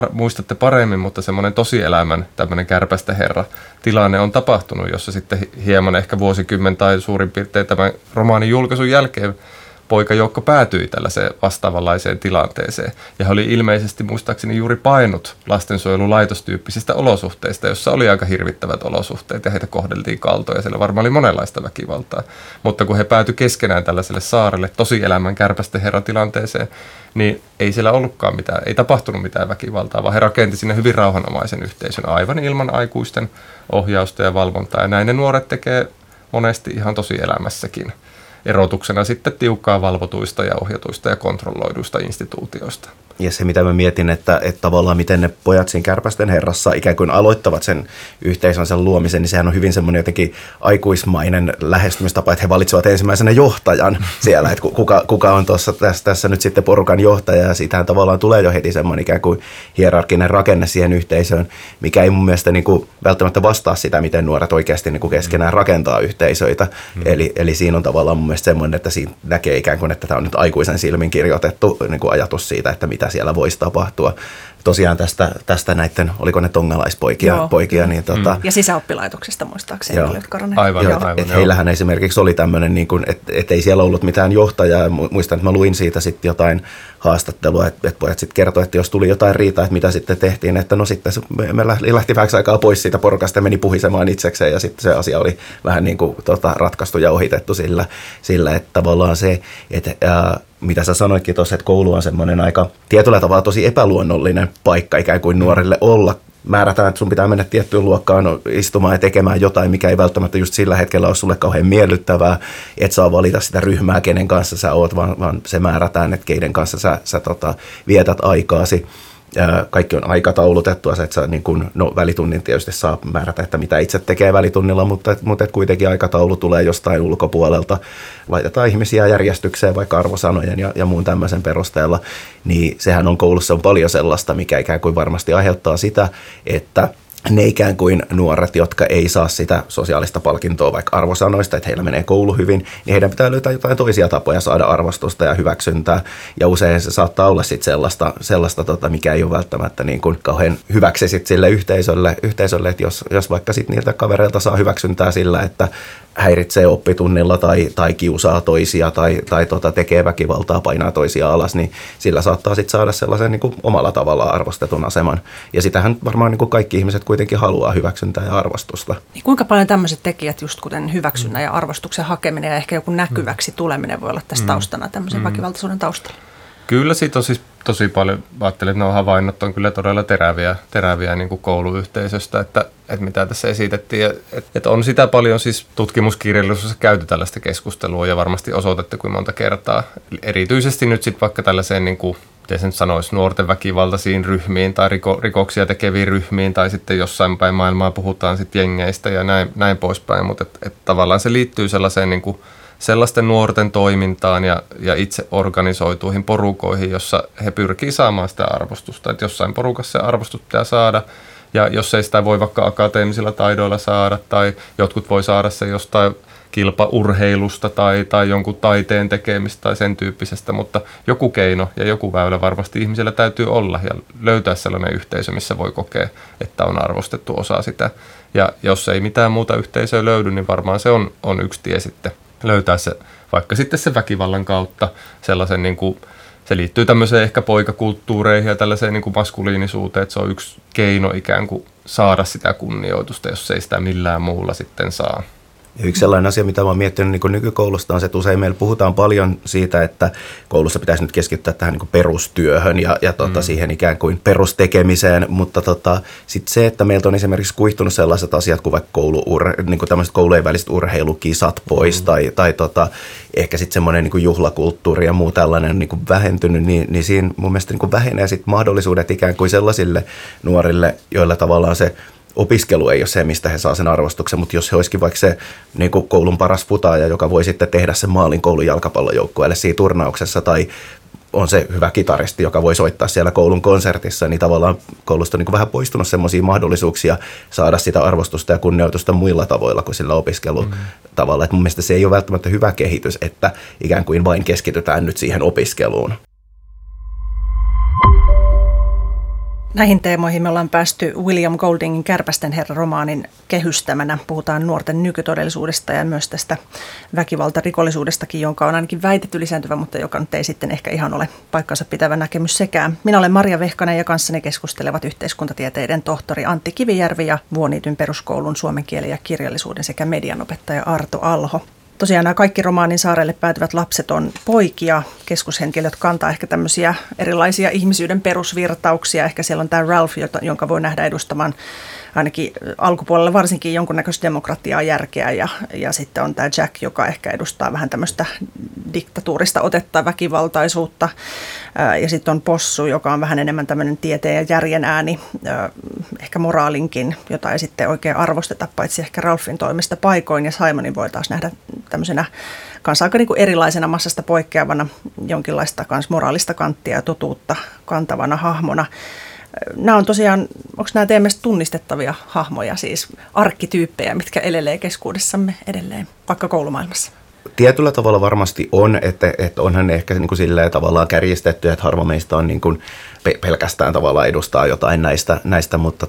muistatte paremmin, mutta semmoinen tosielämän tämmöinen kärpästä herra tilanne on tapahtunut, jossa sitten hieman ehkä vuosikymmen tai suurin piirtein tämän romaanin julkaisun jälkeen poikajoukko päätyi tällaiseen vastaavanlaiseen tilanteeseen. Ja he oli ilmeisesti muistaakseni juuri painut lastensuojelulaitostyyppisistä olosuhteista, jossa oli aika hirvittävät olosuhteet ja heitä kohdeltiin kaltoin ja siellä varmaan oli monenlaista väkivaltaa. Mutta kun he päätyi keskenään tällaiselle saarelle tosielämän kärpästen herratilanteeseen, niin ei siellä ollutkaan mitään, ei tapahtunut mitään väkivaltaa, vaan he rakenti sinne hyvin rauhanomaisen yhteisön aivan ilman aikuisten ohjausta ja valvontaa. Ja näin ne nuoret tekee monesti ihan tosielämässäkin. Erotuksena sitten tiukkaa valvotuista ja ohjatuista ja kontrolloiduista instituutioista. Ja se, mitä mä mietin, että tavallaan miten ne pojat siinä kärpästen herrassa ikään kuin aloittavat sen yhteisönsä luomisen, niin sehän on hyvin semmoinen jotenkin aikuismainen lähestymistapa, että he valitsevat ensimmäisenä johtajan siellä, että kuka on tässä nyt sitten porukan johtaja, ja siitähän tavallaan tulee jo heti semmoinen ikään kuin hierarkkinen rakenne siihen yhteisöön, mikä ei mun mielestä niin kuin välttämättä vastaa sitä, miten nuoret oikeasti niin kuin keskenään rakentaa yhteisöitä. Eli siinä on tavallaan mun mielestä semmoinen, että siinä näkee ikään kuin, että tämä on nyt aikuisen silmin kirjoitettu niin kuin ajatus siitä, että mitä siellä voisi tapahtua. Tosiaan tästä näiden, oliko ne tongalaispoikia, niin ja sisäoppilaitoksesta muistaakseni. Aivan. Heillähän esimerkiksi oli tämmöinen, niin kuin, että ei siellä ollut mitään johtajaa. Muistan, että mä luin siitä sitten jotain haastattelua, että pojat sitten kertoi, että jos tuli jotain riitaa, että mitä sitten tehtiin, että no sitten me lähti vähäksi aikaa pois siitä porukasta ja meni puhisemaan itsekseen, ja sitten se asia oli vähän niin kuin ratkaistu ja ohitettu sillä että tavallaan se, että mitä sä sanoitkin tuossa, että koulu on semmoinen aika tietyllä tavalla tosi epäluonnollinen paikka ikään kuin nuorille olla. Määrätään, että sun pitää mennä tiettyyn luokkaan istumaan ja tekemään jotain, mikä ei välttämättä just sillä hetkellä ole sulle kauhean miellyttävää. Et saa valita sitä ryhmää, kenen kanssa sä oot, vaan se määrätään, että keiden kanssa sä vietät aikaasi. Kaikki on aikataulutettua, että sä niin kun, välitunnin tietysti saa määrätä, että mitä itse tekee välitunnilla, mutta kuitenkin aikataulu tulee jostain ulkopuolelta. Laitetaan ihmisiä järjestykseen vaikka arvosanojen ja muun tämmöisen perusteella, niin sehän on koulussa on paljon sellaista, mikä ikään kuin varmasti aiheuttaa sitä, että ne ikään kuin nuoret, jotka ei saa sitä sosiaalista palkintoa vaikka arvosanoista, että heillä menee koulu hyvin, niin heidän pitää löytää jotain toisia tapoja saada arvostusta ja hyväksyntää. Ja usein se saattaa olla sitten sellaista mikä ei ole välttämättä niin kuin kauhean hyväksi sit sille yhteisölle, että jos vaikka sitten niiltä kavereilta saa hyväksyntää sillä, että häiritsee oppitunnilla tai kiusaa toisia tai tekee väkivaltaa, painaa toisia alas, niin sillä saattaa sitten saada sellaisen niin kuin omalla tavallaan arvostetun aseman. Ja sitähän varmaan niin kuin kaikki ihmiset kuitenkin haluaa hyväksyntää ja arvostusta. Niin kuinka paljon tämmöiset tekijät, just kuten hyväksynnän ja arvostuksen hakeminen ja ehkä joku näkyväksi tuleminen voi olla tässä taustana, tämmöisen väkivaltaisuuden taustalla? Kyllä siitä on siis tosi paljon, ajattelen, että nuo havainnot on kyllä todella teräviä niin kuin kouluyhteisöstä, että mitä tässä esitettiin. Että on sitä paljon siis tutkimuskirjallisuudessa käyty tällaista keskustelua ja varmasti osoitettu kuin monta kertaa. Erityisesti nyt sitten vaikka tällaiseen, niin kuin, miten se nyt sanoisi, nuorten väkivaltaisiin ryhmiin tai rikoksia tekeviin ryhmiin tai sitten jossain päin maailmaa puhutaan sitten jengeistä ja näin poispäin. Mutta tavallaan se liittyy sellaiseen niin kuin sellaisten nuorten toimintaan ja itse organisoituihin porukoihin, jossa he pyrkii saamaan sitä arvostusta. Että jossain porukassa se arvostus pitää saada, ja jos ei sitä voi vaikka akateemisilla taidoilla saada, tai jotkut voi saada se jostain kilpaurheilusta tai jonkun taiteen tekemistä tai sen tyyppisestä, mutta joku keino ja joku väylä varmasti ihmisellä täytyy olla ja löytää sellainen yhteisö, missä voi kokea, että on arvostettu osa sitä. Ja jos ei mitään muuta yhteisöä löydy, niin varmaan se on yksi tie sitten löytää se, vaikka sitten se väkivallan kautta sellaisen, niin kuin, se liittyy tämmöiseen ehkä poikakulttuureihin ja tällaiseen niin kuin maskuliinisuuteen, että se on yksi keino ikään kuin saada sitä kunnioitusta, jos ei sitä millään muulla sitten saa. Ja yksi sellainen asia, mitä mä oon miettinyt niin nykykoulusta on se, että usein meillä puhutaan paljon siitä, että koulussa pitäisi nyt keskittyä tähän niin perustyöhön ja siihen ikään kuin perustekemiseen, mutta sitten se, että meiltä on esimerkiksi kuihtunut sellaiset asiat kuin vaikka niin tämmöiset koulujen väliset urheilukisat pois tai ehkä sitten semmoinen niin juhlakulttuuri ja muu tällainen niin kuin vähentynyt, niin siinä mun mielestä niin kuin vähenee sitten mahdollisuudet ikään kuin sellaisille nuorille, joilla tavallaan se opiskelu ei ole se, mistä he saa sen arvostuksen, mutta jos he olisikin vaikka se niin kuin koulun paras futaaja, joka voi sitten tehdä sen maalin koulun jalkapallojoukkueelle siinä turnauksessa, tai on se hyvä kitaristi, joka voi soittaa siellä koulun konsertissa, niin tavallaan koulusta on niin kuin vähän poistunut semmoisia mahdollisuuksia saada sitä arvostusta ja kunnioitusta muilla tavoilla kuin sillä opiskelutavalla. Et mun mielestä se ei ole välttämättä hyvä kehitys, että ikään kuin vain keskitytään nyt siihen opiskeluun. Näihin teemoihin me ollaan päästy William Goldingin Kärpästen herra-romaanin kehystämänä. Puhutaan nuorten nykytodellisuudesta ja myös tästä väkivaltarikollisuudestakin, jonka on ainakin väitetty lisääntyvä, mutta joka nyt ei sitten ehkä ihan ole paikkansa pitävä näkemys sekään. Minä olen Marja Vehkanen ja kanssani keskustelevat yhteiskuntatieteiden tohtori Antti Kivijärvi ja Vuoniityn peruskoulun suomen kielen ja kirjallisuuden sekä medianopettaja Arto Alho. Tosiaan nämä kaikki romaanin saarelle päätyvät lapset on poikia. Keskushenkilöt kantaa ehkä tämmöisiä erilaisia ihmisyyden perusvirtauksia. Ehkä siellä on tämä Ralph, jonka voi nähdä edustamaan ainakin alkupuolella varsinkin jonkunnäköistä demokratiaa, järkeä. Ja sitten on tämä Jack, joka ehkä edustaa vähän tämmöistä diktatuurista otetta, väkivaltaisuutta. Ja sitten on Possu, joka on vähän enemmän tämmöinen tieteen ja järjen ääni, ehkä moraalinkin, jota ei sitten oikein arvosteta, paitsi ehkä Ralphin toimesta paikoin. Ja Simonin voi taas nähdä tämmöisenä kanssa aika niin kuin erilaisena massasta poikkeavana, jonkinlaista kans moraalista kanttia ja totuutta kantavana hahmona. Nämä on tosiaan, onko nämä teidän mielestä tunnistettavia hahmoja, siis arkkityyppejä, mitkä elelee keskuudessamme edelleen, vaikka koulumaailmassa? Tietyllä tavalla varmasti on, että onhan ne ehkä niin kuin silleen tavallaan kärjistetty, että harva meistä on niin kuin pelkästään tavallaan edustaa jotain näistä mutta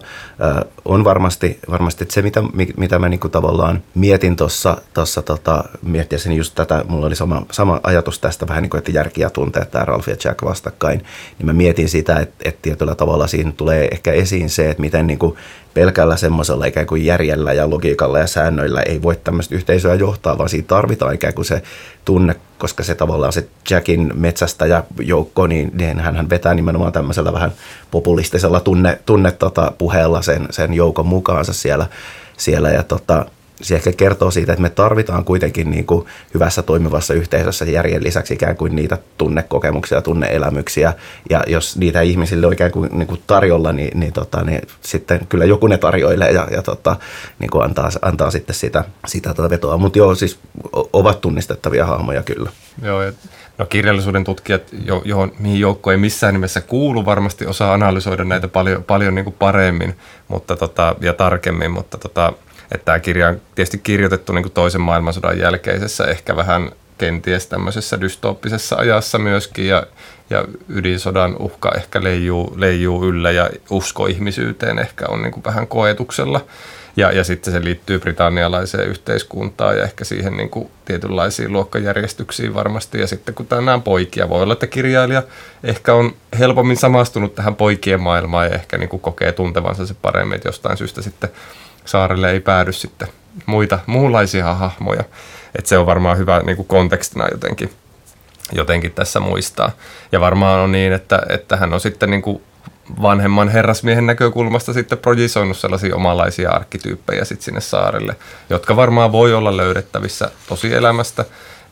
on varmasti että se, mitä mä niin kuin tavallaan mietin tuossa miettiessäni just tätä, mulla oli sama ajatus tästä vähän niin kuin, että järki ja tunteet, tämä Ralph ja Jack vastakkain, niin mä mietin sitä, että tietyllä tavalla siinä tulee ehkä esiin se, että miten niin kuin pelkällä semmoisella ikään kuin järjellä ja logiikalla ja säännöillä ei voi tämmöistä yhteisöä johtaa, vaan siitä tarvitaan ikään kuin se tunne, koska se tavallaan se Jackin metsästäjäjoukko, niin hän vetää nimenomaan tämmöisellä vähän populistisella puheella sen joukon mukaansa siellä ja se ehkä kertoo siitä, että me tarvitaan kuitenkin niin kuin hyvässä toimivassa yhteisössä järjen lisäksi ikään kuin niitä tunnekokemuksia, tunneelämyksiä. Ja jos niitä ihmisille on ikään kuin tarjolla, niin sitten kyllä joku ne tarjoilee ja niin kuin antaa sitten sitä vetoa. Mutta joo, siis ovat tunnistettavia hahmoja kyllä. Joo, no kirjallisuuden tutkijat, mihin joukko ei missään nimessä kuulu, varmasti osaa analysoida näitä paljon niin kuin paremmin ja tarkemmin, mutta että tämä kirja on tietysti kirjoitettu niin kuin toisen maailmansodan jälkeisessä, ehkä vähän kenties tämmöisessä dystooppisessa ajassa myöskin, ja ydinsodan uhka ehkä leijuu yllä, ja usko ihmisyyteen ehkä on niin kuin vähän koetuksella. Ja sitten se liittyy britannialaiseen yhteiskuntaan ja ehkä siihen niin kuin tietynlaisiin luokkajärjestyksiin varmasti. Ja sitten kun nämä on poikia, voi olla, että kirjailija ehkä on helpommin samastunut tähän poikien maailmaan ja ehkä niin kuin kokee tuntevansa se paremmin, että jostain syystä sitten saarelle ei päädy sitten muunlaisia hahmoja. Että se on varmaan hyvä niin kuin kontekstina jotenkin tässä muistaa. Ja varmaan on niin, että hän on sitten niin kuin vanhemman herrasmiehen näkökulmasta sitten projisoinut sellaisia omanlaisia arkkityyppejä sitten sinne saarelle, jotka varmaan voi olla löydettävissä tosielämästä.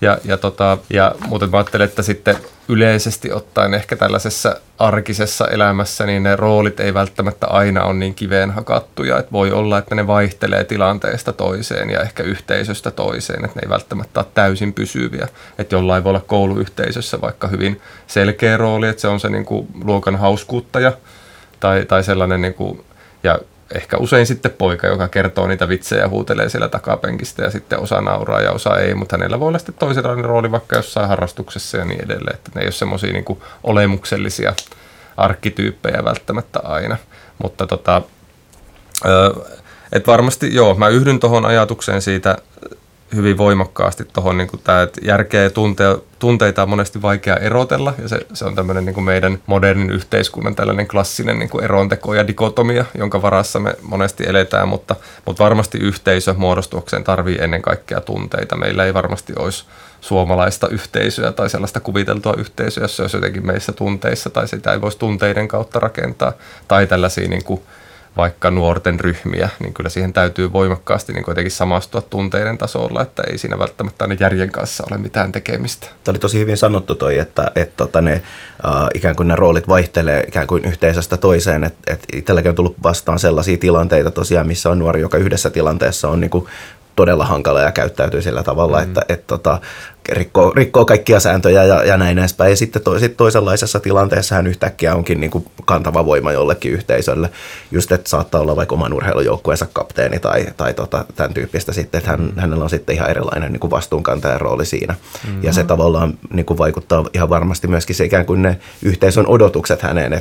Mutta mä ajattelen, että sitten yleisesti ottaen ehkä tällaisessa arkisessa elämässä niin ne roolit ei välttämättä aina ole niin kiveen hakattuja, että voi olla, että ne vaihtelee tilanteesta toiseen ja ehkä yhteisöstä toiseen, että ne ei välttämättä ole täysin pysyviä. Että jollain voi olla kouluyhteisössä vaikka hyvin selkeä rooli, että se on se niin kuin luokan hauskuuttaja tai sellainen, niin kuin, ja ehkä usein sitten poika, joka kertoo niitä vitsejä ja huutelee siellä takapenkistä ja sitten osa nauraa ja osa ei, mutta hänellä voi olla sitten toisenlainen rooli vaikka jossain harrastuksessa ja niin edelleen, että ne ei ole semmoisia niin kuin olemuksellisia arkkityyppejä välttämättä aina, mutta että varmasti joo, mä yhdyn tuohon ajatukseen siitä hyvin voimakkaasti tuohon, niin että järkeä ja tunteita on monesti vaikea erotella, ja se on tämmöinen niin kuin meidän modernin yhteiskunnan tällainen klassinen niin kuin eronteko ja dikotomia, jonka varassa me monesti eletään, mutta varmasti yhteisö muodostuakseen tarvii ennen kaikkea tunteita. Meillä ei varmasti olisi suomalaista yhteisöä tai sellaista kuviteltua yhteisöä, jos se olisi jotenkin meissä tunteissa, tai sitä ei voisi tunteiden kautta rakentaa, tai tällaisia niin kuin vaikka nuorten ryhmiä, niin kyllä siihen täytyy voimakkaasti niin jotenkin samastua tunteiden tasolla, että ei siinä välttämättä aina järjen kanssa ole mitään tekemistä. Tämä oli tosi hyvin sanottu toi, että ne ikään kuin ne roolit vaihtelee ikään kuin yhteisöstä toiseen, että itselläkin on tullut vastaan sellaisia tilanteita tosiaan, missä on nuori, joka yhdessä tilanteessa on niin kuin todella hankala ja käyttäytyy sillä tavalla, että rikkoo kaikkia sääntöjä ja näin edespäin. Ja sitten toisenlaisessa tilanteessa hän yhtäkkiä onkin niin kuin kantava voima jollekin yhteisölle. Just, että saattaa olla vaikka oman urheilujoukkueensa kapteeni tai tämän tyyppistä sitten, että hänellä on sitten ihan erilainen niin kuin vastuunkantajan rooli siinä. Mm-hmm. Ja se tavallaan niin kuin vaikuttaa ihan varmasti myöskin se ikään kuin ne yhteisön odotukset häneen, että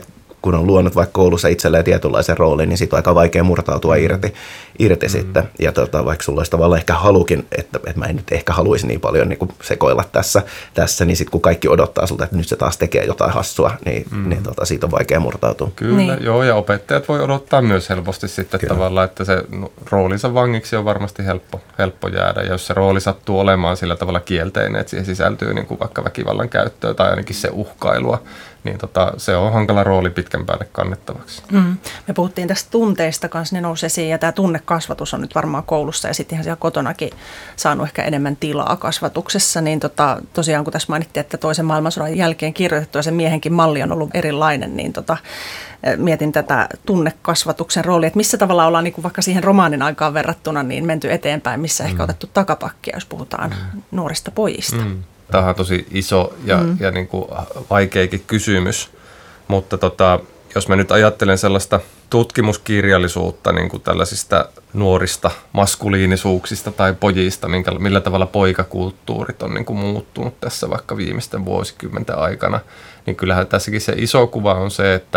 kun on luonut vaikka koulussa itselleen tietynlaisen roolin, niin siitä on aika vaikea murtautua irti sitten. Ja vaikka sulla olisi tavallaan ehkä halukin, että mä en nyt ehkä haluaisi niin paljon niin kuin sekoilla tässä, niin sitten kun kaikki odottaa sulta, että nyt se taas tekee jotain hassua, niin siitä on vaikea murtautua. Kyllä, niin. Joo, ja opettajat voi odottaa myös helposti sitten tavallaan, että se roolinsa vangiksi on varmasti helppo jäädä. Ja jos se rooli sattuu olemaan sillä tavalla kielteinen, että siihen sisältyy niin kuin vaikka väkivallan käyttöä tai ainakin se uhkailua, niin se on hankala rooli pitkän päälle kannettavaksi. Me puhuttiin tästä tunteista kanssa, ne nousi esiin, ja tämä tunnekasvatus on nyt varmaan koulussa ja sitten ihan siellä kotonakin saanut ehkä enemmän tilaa kasvatuksessa, niin tosiaan kun tässä mainittiin, että toisen maailmansodan jälkeen kirjoitettu ja se miehenkin malli on ollut erilainen, niin mietin tätä tunnekasvatuksen roolia, että missä tavalla ollaan niin kuin vaikka siihen romaanin aikaan verrattuna niin menty eteenpäin, missä ehkä otettu takapakkia, jos puhutaan nuorista pojista. Tämä on tosi iso ja niin kuin vaikeakin kysymys, mutta jos mä nyt ajattelen sellaista tutkimuskirjallisuutta niin kuin tällaisista nuorista maskuliinisuuksista tai pojista, millä tavalla poikakulttuurit on niin kuin muuttunut tässä vaikka viimeisten vuosikymmenten aikana, niin kyllähän tässäkin se iso kuva on se, että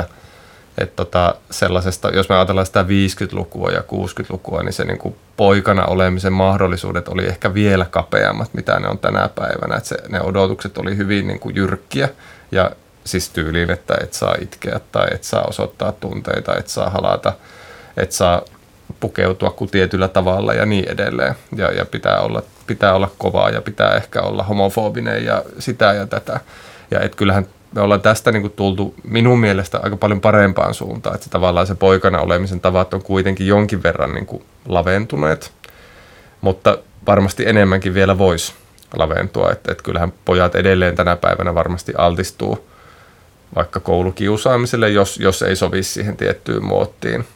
sellaisesta, jos me ajatellaan sitä 50-lukua ja 60-lukua, niin se niin kuin poikana olemisen mahdollisuudet oli ehkä vielä kapeammat, mitä ne on tänä päivänä. Että ne odotukset oli hyvin niin kuin jyrkkiä ja siis tyyliin, että et saa itkeä tai et saa osoittaa tunteita, et saa halata, et saa pukeutua kuin tietyllä tavalla ja niin edelleen. Ja pitää olla kovaa ja pitää ehkä olla homofobinen ja sitä ja tätä. Ja et kyllähän me ollaan tästä niin kuin tultu minun mielestä aika paljon parempaan suuntaan, että tavallaan se poikana olemisen tavat on kuitenkin jonkin verran niin kuin laventuneet, mutta varmasti enemmänkin vielä voisi laventua, että kyllähän pojat edelleen tänä päivänä varmasti altistuu vaikka koulukiusaamiselle, jos ei sovi siihen tiettyyn muottiin,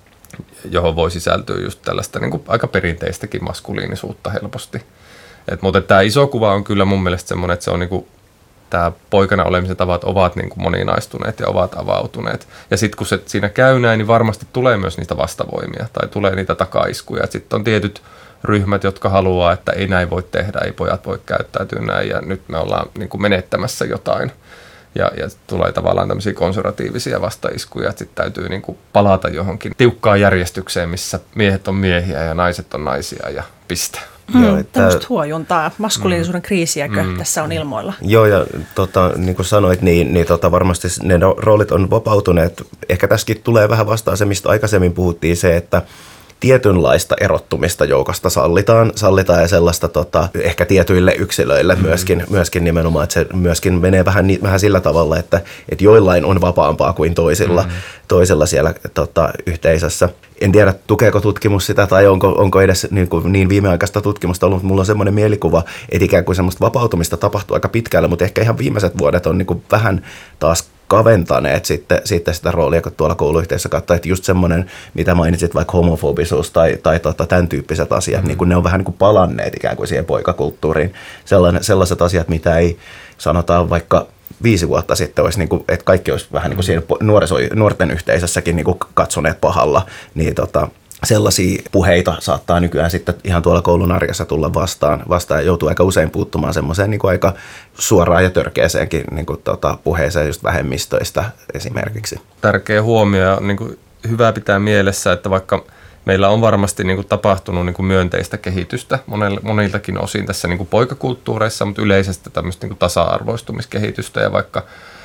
johon voi sisältyä just tällaista niin kuin aika perinteistäkin maskuliinisuutta helposti. Mutta tämä iso kuva on kyllä mun mielestä semmoinen, että se on niin kuin tämä poikana olemisen tavat ovat niin kuin moninaistuneet ja ovat avautuneet. Ja sitten kun se siinä käy näin, niin varmasti tulee myös niitä vastavoimia tai tulee niitä takaiskuja. Sitten on tietyt ryhmät, jotka haluaa, että ei näin voi tehdä, ei pojat voi käyttäytyä näin ja nyt me ollaan niin kuin menettämässä jotain. Ja tulee tavallaan tämmöisiä konservatiivisia vastaiskuja, että sitten täytyy niin kuin palata johonkin tiukkaan järjestykseen, missä miehet on miehiä ja naiset on naisia ja piste. Tämmöistä huojuntaa, maskuliinisuuden kriisiäkö tässä on ilmoilla? Joo, ja niin kuin sanoit, niin varmasti ne roolit on vapautuneet. Ehkä tässäkin tulee vähän vastaan se, mistä aikaisemmin puhuttiin, se, että tietynlaista erottumista joukosta sallitaan ja sellaista ehkä tietyille yksilöille myöskin nimenomaan, että se myöskin menee vähän sillä tavalla, että joillain on vapaampaa kuin toisilla siellä yhteisössä. En tiedä, tukeeko tutkimus sitä tai onko edes niin viimeaikaista tutkimusta ollut, mutta mulla on semmoinen mielikuva, että ikään kuin semmoista vapautumista tapahtuu aika pitkällä, mutta ehkä ihan viimeiset vuodet on niin kuin vähän taas kaventaneet sitten sitä roolia, kun tuolla kouluyhteisössä katsoo, että just semmoinen, mitä mainitsit, vaikka homofobisuus tai tämän tyyppiset asiat, niin kun ne on vähän niin kuin palanneet ikään kuin siihen poikakulttuuriin. Sellaiset asiat, mitä ei sanotaan vaikka 5 vuotta sitten olisi, niin kuin, että kaikki olisi vähän niin kuin siinä nuorten yhteisössäkin niin kuin katsoneet pahalla, niin sellaisia puheita saattaa nykyään sitten ihan tuolla koulun arjessa tulla vastaan ja joutuu aika usein puuttumaan semmoiseen niin kuin aika suoraan ja törkeäseenkin niin kuin puheeseen just vähemmistöistä esimerkiksi. Tärkeä huomio, niin kuin hyvä pitää mielessä, että vaikka meillä on varmasti niin kuin tapahtunut niin kuin myönteistä kehitystä moniltakin osin tässä niin kuin poikakulttuureissa, mutta yleisesti tämmöistä niin kuin tasa-arvoistumiskehitystä ja vaikka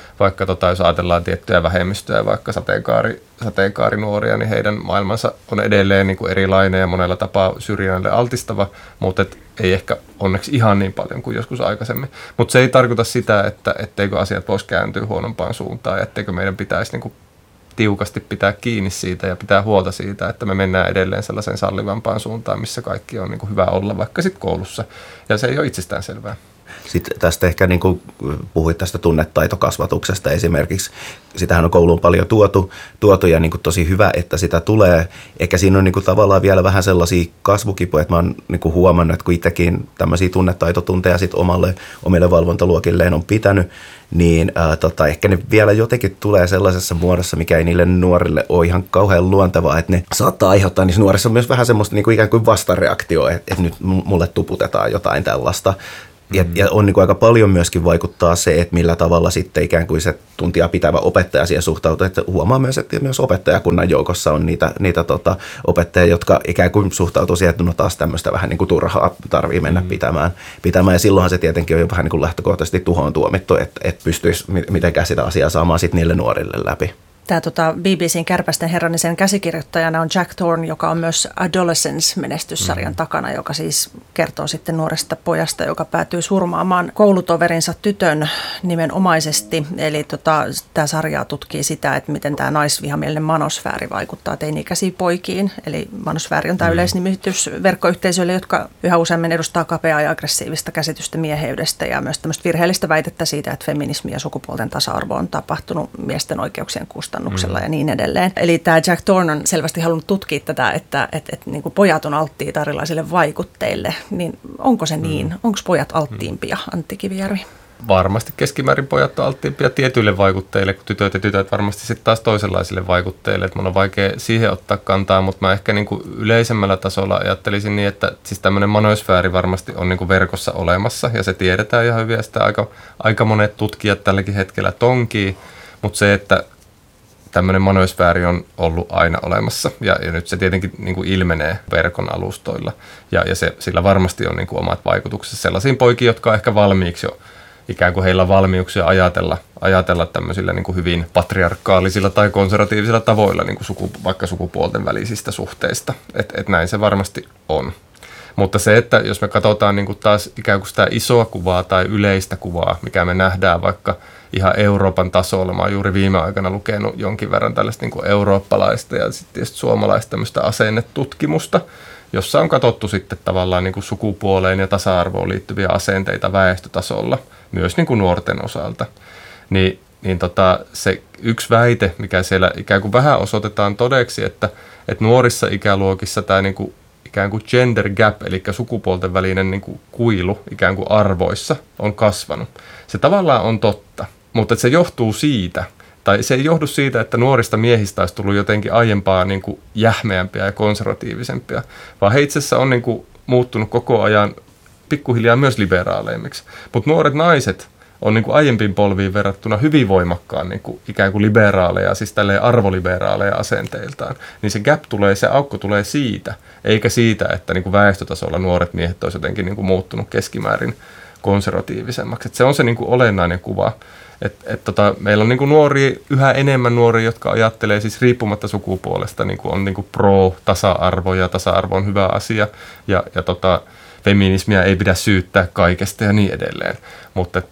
jos ajatellaan tiettyjä vähemmistöjä, vaikka sateenkaarinuoria, niin heidän maailmansa on edelleen niin kuin erilainen ja monella tapaa syrjinnälle altistava, mutta ei ehkä onneksi ihan niin paljon kuin joskus aikaisemmin. Mutta se ei tarkoita sitä, etteikö asiat voisi kääntyä huonompaan suuntaan ja etteikö meidän pitäisi niin kuin tiukasti pitää kiinni siitä ja pitää huolta siitä, että me mennään edelleen sellaiseen sallivampaan suuntaan, missä kaikki on niin kuin hyvä olla, vaikka sitten koulussa. Ja se ei ole itsestään selvää. Sitten tästä ehkä niin kuin puhuit tästä tunnetaitokasvatuksesta esimerkiksi. Sitähän on kouluun paljon tuotu ja niin kuin tosi hyvä, että sitä tulee. Ehkä siinä on niin kuin tavallaan vielä vähän sellaisia kasvukipuja, että mä oon niin kuin huomannut, että kun itsekin tämmöisiä tunnetaitotunteja sit omille valvontaluokilleen on pitänyt, niin ehkä ne vielä jotenkin tulee sellaisessa muodossa, mikä ei niille nuorille ole ihan kauhean luontevaa, että ne saattaa aiheuttaa niissä nuorissa myös vähän semmoista niin kuin ikään kuin vastareaktioa, että nyt mulle tuputetaan jotain tällaista. Ja on niin kuin aika paljon myöskin vaikuttaa se, että millä tavalla sitten ikään kuin se tuntia pitävä opettaja siihen suhtautuu. Että huomaa myös, että myös opettajakunnan joukossa on niitä opettajia, jotka ikään kuin suhtautuu siihen, että no taas tämmöistä vähän niin kuin turhaa tarvii mennä pitämään. Ja silloinhan se tietenkin on jo vähän niin kuin lähtökohtaisesti tuhoon tuomittu, että pystyisi mitenkään sitä asiaa saamaan sitten niille nuorille läpi. Tämä BBCn Kärpästen herra, niin sen käsikirjoittajana on Jack Thorne, joka on myös Adolescence-menestyssarjan takana, joka siis kertoo sitten nuoresta pojasta, joka päätyy surmaamaan koulutoverinsa tytön nimenomaisesti. Eli tämä sarja tutkii sitä, että miten tämä naisvihamielinen manosfääri vaikuttaa teini-ikäisiin poikiin. Eli manosfääri on tämä yleisnimitys verkkoyhteisöille, jotka yhä useammin edustaa kapeaa ja aggressiivista käsitystä mieheydestä ja myös tämmöistä virheellistä väitettä siitä, että feminismi ja sukupuolten tasa-arvo on tapahtunut miesten oikeuksien kustannuksella ja niin edelleen. Eli tämä Jack Thorne on selvästi halunnut tutkia tätä, että niin kuin pojat on alttiita erilaisille vaikutteille. Niin onko se niin? Onko pojat alttiimpia, Antti Kivijärvi? Varmasti keskimäärin pojat on alttiimpia tietyille vaikutteille, kun tytöt varmasti sitten taas toisenlaisille vaikutteille. Mun on vaikea siihen ottaa kantaa, mutta mä ehkä niin kuin yleisemmällä tasolla ajattelisin niin, että siis tämmöinen manosfääri varmasti on niin kuin verkossa olemassa ja se tiedetään ihan hyvin ja sitä aika monet tutkijat tälläkin hetkellä tonkii, mutta se, että tämmöinen manosfääri on ollut aina olemassa ja nyt se tietenkin niin kuin ilmenee verkon alustoilla ja sillä varmasti on niin kuin omat vaikutuksensa sellaisiin poikiin, jotka on ehkä valmiiksi jo ikään kuin heillä on valmiuksia ajatella tämmöisillä niin kuin hyvin patriarkaalisilla tai konservatiivisilla tavoilla niin kuin vaikka sukupuolten välisistä suhteista, että näin se varmasti on. Mutta se, että jos me katsotaan niin kuin taas ikään kuin sitä isoa kuvaa tai yleistä kuvaa, mikä me nähdään vaikka ihan Euroopan tasolla. Mä oon juuri viime aikana lukenut jonkin verran tällaista niin kuin eurooppalaista ja sitten tietysti suomalaista tämmöistä asennetutkimusta, jossa on katsottu sitten tavallaan niin kuin sukupuoleen ja tasa-arvoon liittyviä asenteita väestötasolla, myös niin kuin nuorten osalta. Niin se yksi väite, mikä siellä ikään kuin vähän osoitetaan todeksi, että nuorissa ikäluokissa tämä niin kuin ikään kuin gender gap, eli sukupuolten välinen niin kuin kuilu ikään kuin arvoissa on kasvanut. Se tavallaan on totta, mutta se johtuu siitä, tai se ei johdu siitä, että nuorista miehistä olisi tullut jotenkin aiempaa niin kuin jähmeämpiä ja konservatiivisempia, vaan he itse asiassa on niin kuin muuttunut koko ajan pikkuhiljaa myös liberaaleimmiksi. Mutta nuoret naiset on niin kuin aiempiin polviin verrattuna hyvin voimakkaan niin kuin ikään kuin liberaaleja, siis tälleen arvoliberaaleja asenteiltaan. Niin se gap tulee, se aukko tulee siitä, eikä siitä, että niin kuin väestötasolla nuoret miehet olisivat jotenkin niin kuin muuttunut keskimäärin konservatiivisemmaksi. Et se on se niin kuin olennainen kuva. Meillä on niin kuin yhä enemmän nuoria, jotka ajattelee siis riippumatta sukupuolesta, niin kuin on niin kuin pro-tasa-arvo ja tasa-arvo on hyvä asia ja feminismiä ei pidä syyttää kaikesta ja niin edelleen. Mutta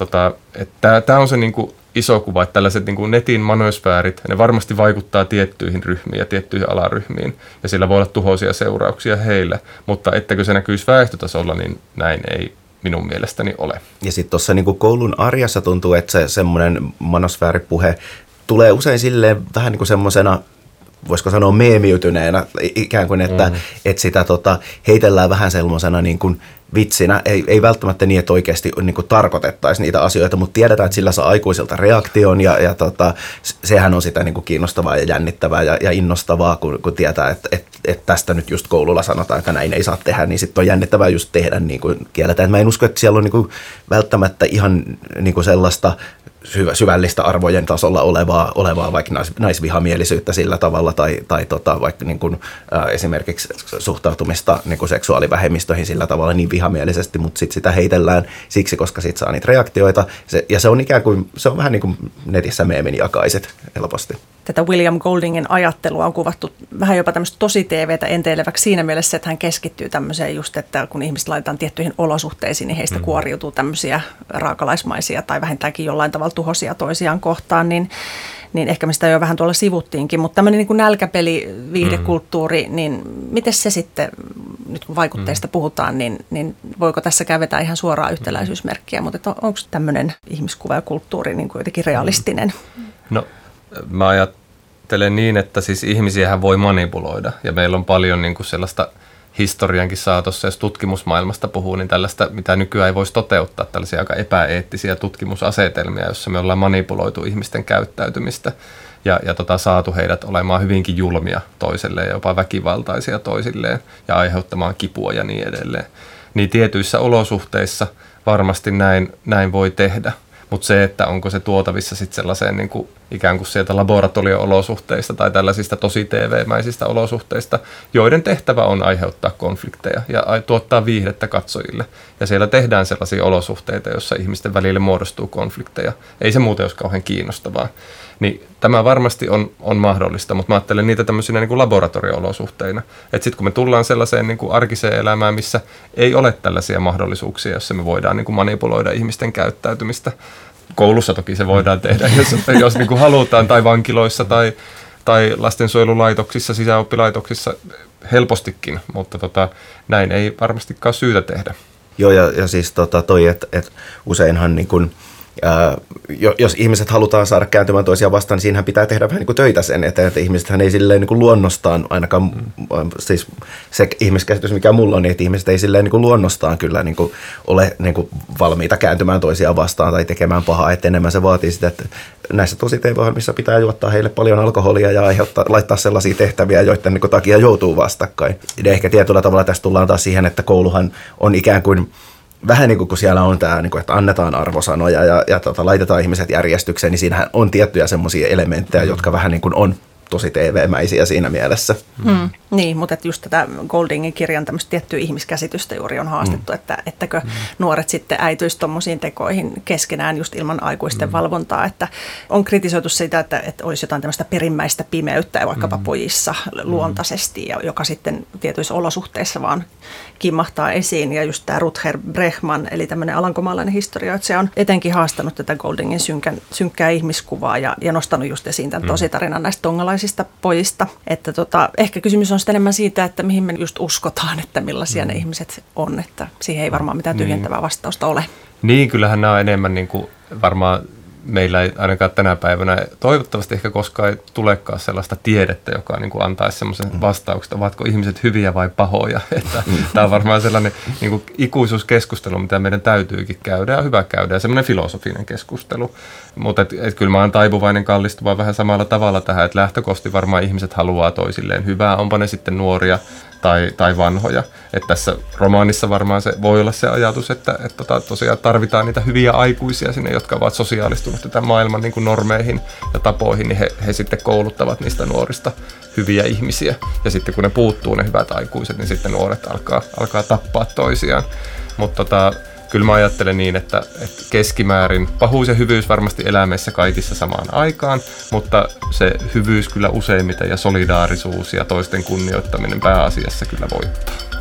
tämä on se niin kuin iso kuva, että tällaiset niin kuin netin manosfäärit, ne varmasti vaikuttaa tiettyihin ryhmiin ja tiettyihin alaryhmiin, ja sillä voi olla tuhoisia seurauksia heille, mutta ettäkö se näkyisi väestötasolla, niin näin ei minun mielestäni ole. Ja sitten tuossa niin kuin koulun arjessa tuntuu, että se semmoinen manosfääripuhe tulee usein silleen vähän niin kuin semmoisena, voisiko sanoa meemiytyneenä ikään kuin, että sitä heitellään vähän semmoisena niin kuin vitsinä. Ei välttämättä niin, että oikeasti niin kuin tarkoitettaisiin niitä asioita, mutta tiedetään, että sillä saa aikuisilta reaktion ja sehän on sitä niin kuin kiinnostavaa ja jännittävää ja innostavaa, kun tietää, että tästä nyt just koululla sanotaan, että näin ei saa tehdä, niin sitten on jännittävää just tehdä niin kuin kielletään. Mä en usko, että siellä on niin kuin välttämättä ihan niin kuin sellaista syvällistä arvojen tasolla olevaa vaikka naisvihamielisyyttä sillä tavalla tai vaikka niin kuin, esimerkiksi suhtautumista niin kuin seksuaalivähemmistöihin sillä tavalla niin vihamielisesti, mutta sitten sitä heitellään siksi, koska siitä saa niitä reaktioita ja se on ikään kuin, se on vähän niin kuin netissä meemin jakaiset helposti. Tätä William Goldingin ajattelua on kuvattu vähän jopa tämmöistä tosi TV:tä enteileväksi siinä mielessä, että hän keskittyy tämmöiseen just, että kun ihmiset laitetaan tiettyihin olosuhteisiin, niin heistä kuoriutuu tämmöisiä raakalaismaisia tai vähintäänkin jollain tavalla tuhoisia toisiaan kohtaan, niin ehkä me sitä jo vähän tuolla sivuttiinkin, mutta tämmöinen niin kuin nälkäpeli, viihdekulttuuri, niin miten se sitten, nyt kun vaikutteista puhutaan, niin voiko tässä kävetä ihan suoraa yhtäläisyysmerkkiä, mutta onko tämmöinen ihmiskuva ja kulttuuri niin kuin jotenkin realistinen? No, mä ajattelen niin, että siis ihmisiähän voi manipuloida ja meillä on paljon niin kuin sellaista historiankin saatossa, jos tutkimusmaailmasta puhuu, niin tällaista, mitä nykyään ei voisi toteuttaa, tällaisia aika epäeettisiä tutkimusasetelmia, joissa me ollaan manipuloitu ihmisten käyttäytymistä ja saatu heidät olemaan hyvinkin julmia toiselleen ja jopa väkivaltaisia toisilleen ja aiheuttamaan kipua ja niin edelleen. Niin tietyissä olosuhteissa varmasti näin voi tehdä. Mutta se, että onko se tuotavissa sitten sellaiseen niin kuin ikään kuin sieltä laboratorio-olosuhteista tai tällaisista tosi TV-mäisistä olosuhteista, joiden tehtävä on aiheuttaa konflikteja ja tuottaa viihdettä katsojille. Ja siellä tehdään sellaisia olosuhteita, joissa ihmisten välille muodostuu konflikteja. Ei se muuten olisi kauhean kiinnostavaa. Niin tämä varmasti on mahdollista, mutta mä ajattelen niitä tämmöisinä niin kuin laboratorio-olosuhteina. Että sitten kun me tullaan sellaiseen niin kuin arkiseen elämään, missä ei ole tällaisia mahdollisuuksia, jossa me voidaan niin kuin manipuloida ihmisten käyttäytymistä. Koulussa toki se voidaan tehdä, jos niin kuin halutaan, tai vankiloissa tai lastensuojelulaitoksissa, sisäoppilaitoksissa helpostikin, mutta näin ei varmastikaan syytä tehdä. Joo, ja siis toi, että useinhan niin kun, jos ihmiset halutaan saada kääntymään toisiaan vastaan, niin siinähän pitää tehdä vähän niin kuin töitä sen eteen, että ihmisethän ei silleen niin kuin luonnostaan, ainakaan siis se ihmiskäsitys, mikä mulla on, niin että ihmiset ei silleen niin kuin luonnostaan kyllä niin kuin ole niin kuin valmiita kääntymään toisiaan vastaan tai tekemään pahaa, että enemmän se vaatii sitä, että näissä tosi TV-ohjelmissa pitää juottaa heille paljon alkoholia ja laittaa sellaisia tehtäviä, joiden niin kuin takia joutuu vastakkain. Ja ehkä tietyllä tavalla tässä tullaan taas siihen, että kouluhan on ikään kuin vähän niin kuin kun siellä on tämä, että annetaan arvosanoja ja laitetaan ihmiset järjestykseen, niin siinähän on tiettyjä semmoisia elementtejä, jotka vähän niin kuin on tosi TV-mäisiä siinä mielessä. Niin, mutta just tätä Goldingin kirjan tämmöistä tiettyä ihmiskäsitystä juuri on haastettu, ettäkö nuoret sitten äityisi tuommoisiin tekoihin keskenään just ilman aikuisten valvontaa, että on kritisoitu sitä, että olisi jotain tämmöistä perimmäistä pimeyttä vaikkapa pojissa luontaisesti, joka sitten tietyissä olosuhteissa vaan kimmahtaa esiin. Ja just tämä Rutger Bregman, eli tämmöinen alankomaalainen historioitsija, on etenkin haastanut tätä Goldingin synkkää ihmiskuvaa ja nostanut just esiin tämän tositarinan näistä tongalaisista pojista. Että ehkä kysymys on sitten enemmän siitä, että mihin me just uskotaan, että millaisia ne ihmiset on, että siihen ei varmaan mitään tyhjentävää vastausta ole. Niin, kyllähän nämä on enemmän niin kuin varmaan meillä ei ainakaan tänä päivänä, toivottavasti ehkä koskaan ei tulekaan sellaista tiedettä, joka niin kuin antaisi semmoisen vastauksen, ovatko ihmiset hyviä vai pahoja. Että tämä on varmaan sellainen niin kuin ikuisuuskeskustelu, mitä meidän täytyykin käydä ja hyvä käydä, ja semmoinen filosofinen keskustelu. Mutta kyllä mä oon taipuvainen kallistumaan vähän samalla tavalla tähän, että lähtökohtaisesti varmaan ihmiset haluaa toisilleen hyvää, onpa ne sitten nuoria tai vanhoja. Että tässä romaanissa varmaan se voi olla se ajatus, että tosiaan tarvitaan niitä hyviä aikuisia sinne, jotka ovat sosiaalistuneet tämän maailman niin kuin normeihin ja tapoihin, niin he sitten kouluttavat niistä nuorista hyviä ihmisiä. Ja sitten kun ne puuttuu ne hyvät aikuiset, niin sitten nuoret alkaa tappaa toisiaan. Mutta kyllä mä ajattelen niin, että keskimäärin pahuus ja hyvyys varmasti elää meissä kaikissa samaan aikaan, mutta se hyvyys kyllä useimmiten ja solidaarisuus ja toisten kunnioittaminen pääasiassa kyllä voittaa.